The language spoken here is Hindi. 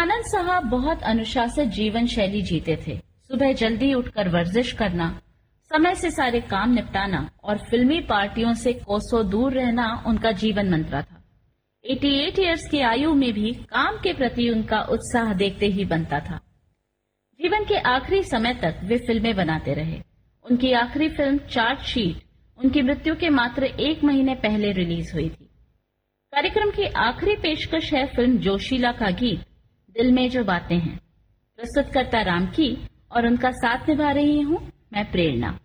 आनंद साहब बहुत अनुशासित जीवन शैली जीते थे। सुबह जल्दी उठकर वर्जिश करना, समय से सारे काम निपटाना और फिल्मी पार्टियों से कोसों दूर रहना उनका जीवन मंत्र था। 88 इयर्स की आयु में भी काम के प्रति उनका उत्साह देखते ही बनता था। जीवन के आखिरी समय तक वे फिल्में बनाते रहे। उनकी आखिरी फिल्म चार्जशीट उनकी मृत्यु के मात्र 1 महीने पहले रिलीज हुई थी। कार्यक्रम की आखिरी पेशकश है फिल्म जोशीला का गीत दिल में जो बातें हैं। प्रस्तुतकर्ता राम की और उनका साथ निभा रही हूं मैं प्रेरणा।